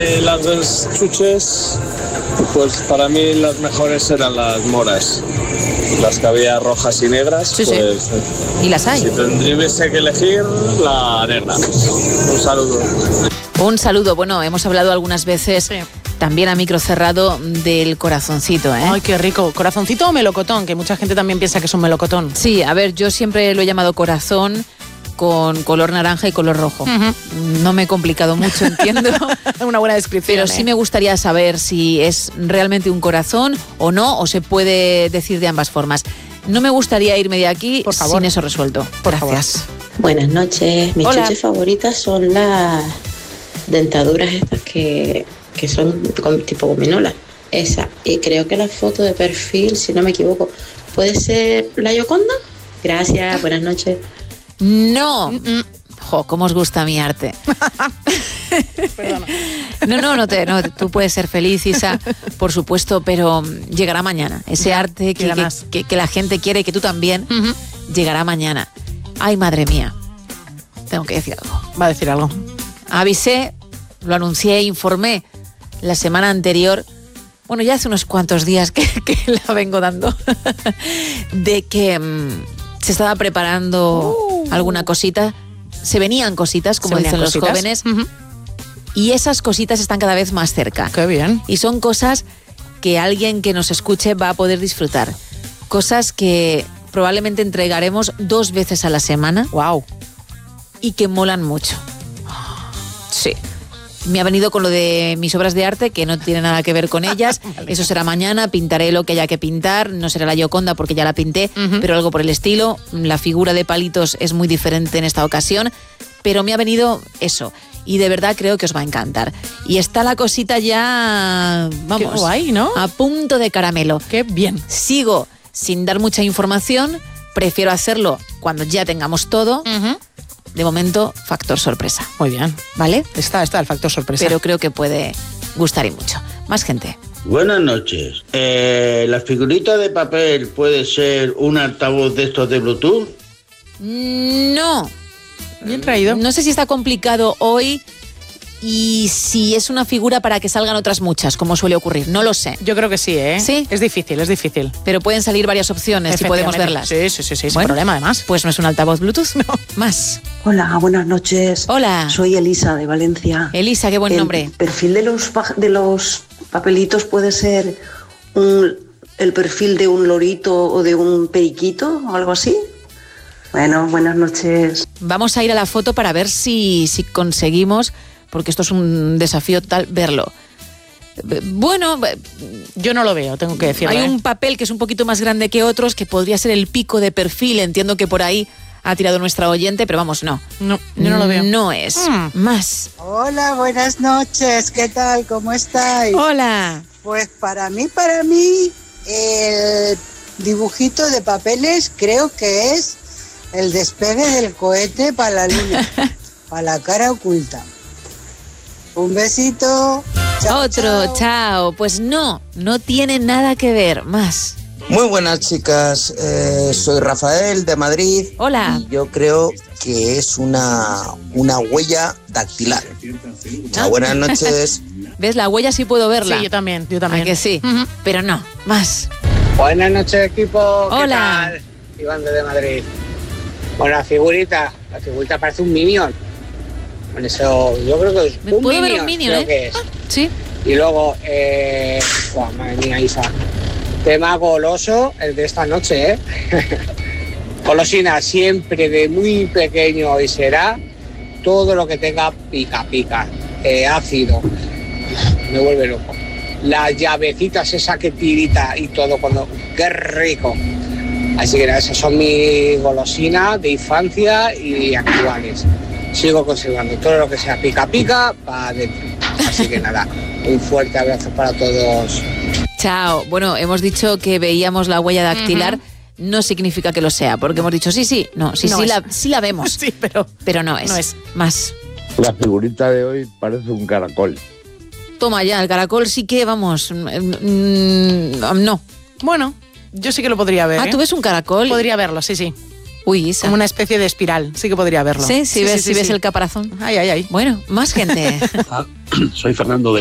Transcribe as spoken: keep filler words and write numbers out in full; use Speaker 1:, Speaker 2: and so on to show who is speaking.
Speaker 1: Eh, las dos chuches, pues para mí las mejores eran las moras. Las que había rojas y negras,
Speaker 2: sí,
Speaker 1: pues...
Speaker 2: Sí. Y las hay.
Speaker 1: Si tendríase que elegir, la negra. Un saludo.
Speaker 2: Un saludo. Bueno, hemos hablado algunas veces... Sí. También a micro cerrado del corazoncito, ¿eh?
Speaker 3: Ay, qué rico. ¿Corazoncito o melocotón? Que mucha gente también piensa que es un melocotón.
Speaker 2: Sí, a ver, yo siempre lo he llamado corazón con color naranja y color rojo. Uh-huh. No me he complicado mucho, entiendo.
Speaker 3: Una buena descripción.
Speaker 2: Pero
Speaker 3: ¿eh?
Speaker 2: sí me gustaría saber si es realmente un corazón o no, o se puede decir de ambas formas. No me gustaría irme de aquí
Speaker 3: Por favor.
Speaker 2: sin eso resuelto.
Speaker 3: Por
Speaker 2: Gracias.
Speaker 3: Favor.
Speaker 4: Buenas noches. Mis
Speaker 2: Hola.
Speaker 4: chuches favoritas son las dentaduras estas que... que son tipo gominolas, esa, y creo que la foto de perfil, si no me equivoco, ¿puede ser la Gioconda? Gracias, buenas noches.
Speaker 2: No, Mm-mm. jo, cómo os gusta mi arte.
Speaker 3: Perdona.
Speaker 2: No, no, no, te, no, tú puedes ser feliz, Isa, por supuesto, pero llegará mañana. Ese
Speaker 3: ya,
Speaker 2: arte que, que, que, que la gente quiere, que tú también, uh-huh. llegará mañana. Ay, madre mía, tengo que decir algo.
Speaker 3: Va a decir algo.
Speaker 2: Avisé, lo anuncié, informé la semana anterior, bueno, ya hace unos cuantos días que, que la vengo dando, de que mmm, se estaba preparando uh. alguna cosita, se venían cositas, como dicen cositas. Los jóvenes, uh-huh. y esas cositas están cada vez más cerca.
Speaker 3: ¡Qué bien!
Speaker 2: Y son cosas que alguien que nos escuche va a poder disfrutar. Cosas que probablemente entregaremos dos veces a la semana.
Speaker 3: ¡Wow!
Speaker 2: Y que molan mucho. Sí. Me ha venido con lo de mis obras de arte, que no tiene nada que ver con ellas. Vale. Eso será mañana, pintaré lo que haya que pintar. No será la Gioconda porque ya la pinté, uh-huh. pero algo por el estilo. La figura de palitos es muy diferente en esta ocasión, pero me ha venido eso. Y de verdad creo que os va a encantar. Y está la cosita ya, vamos,
Speaker 3: qué guay, ¿no?
Speaker 2: A punto de caramelo.
Speaker 3: ¡Qué bien!
Speaker 2: Sigo sin dar mucha información. Prefiero hacerlo cuando ya tengamos todo. Uh-huh. De momento, factor sorpresa.
Speaker 3: Muy bien.
Speaker 2: ¿Vale?
Speaker 3: Está, está el factor sorpresa.
Speaker 2: Pero creo que puede gustar y mucho. Más gente.
Speaker 5: Buenas noches. Eh, ¿La figurita de papel puede ser un altavoz de estos de Bluetooth?
Speaker 2: No.
Speaker 3: Bien traído.
Speaker 2: No sé si está complicado hoy y si es una figura para que salgan otras muchas, como suele ocurrir. No lo sé.
Speaker 3: Yo creo que sí, ¿eh?
Speaker 2: Sí.
Speaker 3: Es difícil, es difícil.
Speaker 2: Pero pueden salir varias opciones y podemos verlas.
Speaker 3: Sí, sí, sí, sí sin
Speaker 2: bueno,
Speaker 3: problema además.
Speaker 2: Pues no es un altavoz Bluetooth, no. Más.
Speaker 6: Hola, buenas noches.
Speaker 2: Hola.
Speaker 6: Soy Elisa de Valencia.
Speaker 2: Elisa, qué buen
Speaker 6: el
Speaker 2: nombre.
Speaker 6: ¿El perfil de los, de los papelitos puede ser un, el perfil de un lorito o de un periquito o algo así? Bueno, buenas noches.
Speaker 2: Vamos a ir a la foto para ver si, si conseguimos, porque esto es un desafío total, verlo. Bueno,
Speaker 3: yo no lo veo, tengo que decirlo.
Speaker 2: Hay
Speaker 3: ¿eh?
Speaker 2: un papel que es un poquito más grande que otros, que podría ser el pico de perfil. Entiendo que por ahí ha tirado nuestra oyente, pero vamos, no.
Speaker 3: No, yo no lo veo.
Speaker 2: No es. Mm. Más.
Speaker 7: Hola, buenas noches. ¿Qué tal? ¿Cómo estáis?
Speaker 2: Hola.
Speaker 7: Pues para mí, para mí, el dibujito de papeles creo que es el despegue del cohete para la luna, para la cara oculta. Un besito. Chao,
Speaker 2: Otro,
Speaker 7: chao.
Speaker 2: chao. Pues no, no tiene nada que ver. Más.
Speaker 8: Muy buenas, chicas. Eh, soy Rafael de Madrid.
Speaker 2: Hola.
Speaker 8: Y yo creo que es una, una huella dactilar. Chao, buenas noches.
Speaker 2: ¿Ves? La huella sí puedo verla.
Speaker 3: Sí, yo también, yo también.
Speaker 2: ¿A que sí? Uh-huh. Pero no. Más.
Speaker 9: Buenas noches, equipo.
Speaker 2: Hola.
Speaker 9: ¿Qué tal? Iván de Madrid. Bueno, la figurita, la figurita parece un Minion. Con eso, yo creo que es
Speaker 2: ¿Me
Speaker 9: un
Speaker 2: puedo
Speaker 9: Minion,
Speaker 2: ver un Minion,
Speaker 9: creo
Speaker 2: eh?
Speaker 9: que es.
Speaker 2: Ah, sí.
Speaker 9: Y luego, eh... oh, madre mía, Isa. Tema goloso, el de esta noche, ¿eh? Golosina siempre de muy pequeño y será todo lo que tenga pica pica, eh, ácido. Me vuelve loco. Las llavecitas, esa que tirita y todo, cuando... ¡Qué rico! Así que nada, esas son mis golosinas de infancia y actuales. Sigo conservando todo lo que sea pica pica para adentro. Así que nada, un fuerte abrazo para todos.
Speaker 2: Chao. Bueno, hemos dicho que veíamos la huella dactilar. Uh-huh. No significa que lo sea, porque hemos dicho sí, sí, no, sí,
Speaker 3: no
Speaker 2: sí,
Speaker 3: es.
Speaker 2: la, sí la vemos.
Speaker 3: Sí, pero,
Speaker 2: pero no es.
Speaker 3: No es.
Speaker 2: Más.
Speaker 10: La figurita de hoy parece un caracol.
Speaker 2: Toma ya, el caracol sí que, vamos, mm, no.
Speaker 3: Bueno, yo sí que lo podría ver.
Speaker 2: Ah,
Speaker 3: ¿eh?
Speaker 2: ¿tú ves un caracol?
Speaker 3: Podría verlo, sí, sí.
Speaker 2: Uy, Isa.
Speaker 3: Como una especie de espiral, sí que podría verlo.
Speaker 2: Sí, si ves, si ves el caparazón.
Speaker 3: Ay, ay, ay.
Speaker 2: Bueno, más gente.
Speaker 11: Soy Fernando de